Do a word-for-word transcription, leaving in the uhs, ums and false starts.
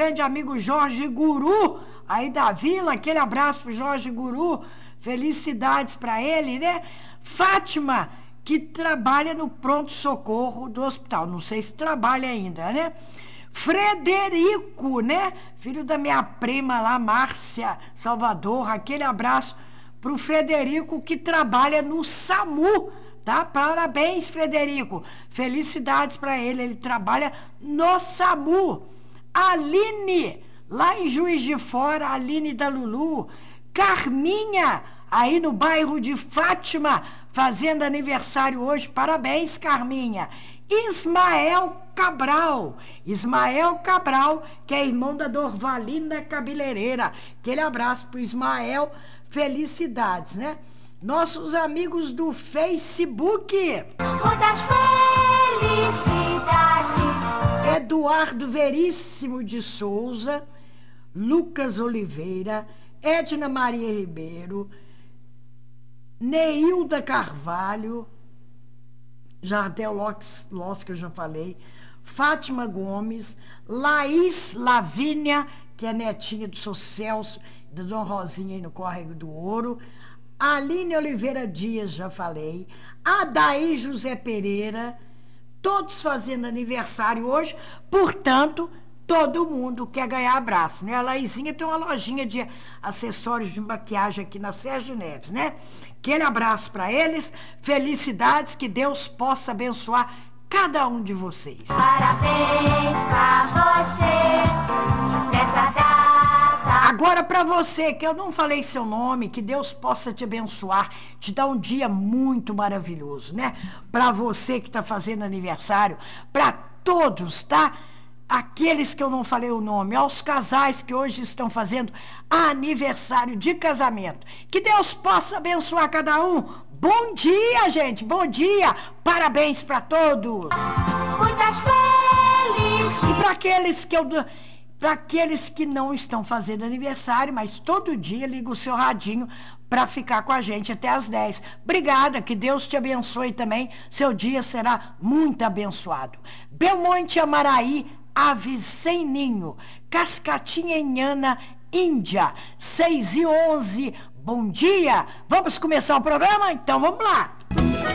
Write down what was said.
grande amigo Jorge Guru, aí da Vila, aquele abraço pro Jorge Guru, felicidades para ele, né? Fátima, que trabalha no pronto-socorro do hospital, não sei se trabalha ainda, né? Frederico, né? Filho da minha prima lá, Márcia Salvador, aquele abraço pro Frederico, que trabalha no SAMU, tá? Parabéns, Frederico. Felicidades para ele, ele trabalha no SAMU. Aline, lá em Juiz de Fora, Aline da Lulu. Carminha, aí no bairro de Fátima, fazendo aniversário hoje. Parabéns, Carminha. Ismael Cabral, Ismael Cabral, que é irmão da Dorvalina Cabeleireira. Aquele abraço pro Ismael, felicidades, né? Nossos amigos do Facebook. Muitas felicidades. Eduardo Veríssimo de Souza, Lucas Oliveira, Edna Maria Ribeiro, Neilda Carvalho, Jardel Loss, que eu já falei, Fátima Gomes, Laís Lavínia, que é netinha do seu Celso, da Dona Rosinha aí no Córrego do Ouro, Aline Oliveira Dias, já falei, Adaí José Pereira, todos fazendo aniversário hoje, portanto, todo mundo quer ganhar abraço, né? A Laizinha tem uma lojinha de acessórios de maquiagem aqui na Sérgio Neves, né? Aquele abraço para eles, felicidades, que Deus possa abençoar cada um de vocês. Parabéns pra você nessa data. Agora para você, que eu não falei seu nome, que Deus possa te abençoar, te dar um dia muito maravilhoso, né? Para você que está fazendo aniversário, para todos, tá? Aqueles que eu não falei o nome, aos casais que hoje estão fazendo aniversário de casamento. Que Deus possa abençoar cada um. Bom dia, gente, bom dia. Parabéns para todos. Muitas felicidades. E para aqueles que eu... Para aqueles que não estão fazendo aniversário, mas todo dia liga o seu radinho para ficar com a gente até às dez. Obrigada, que Deus te abençoe também. Seu dia será muito abençoado. Belmonte Amaraí, Aves sem ninho. Cascatinha Inhana, Índia, seis e onze. Bom dia. Vamos começar o programa? Então vamos lá.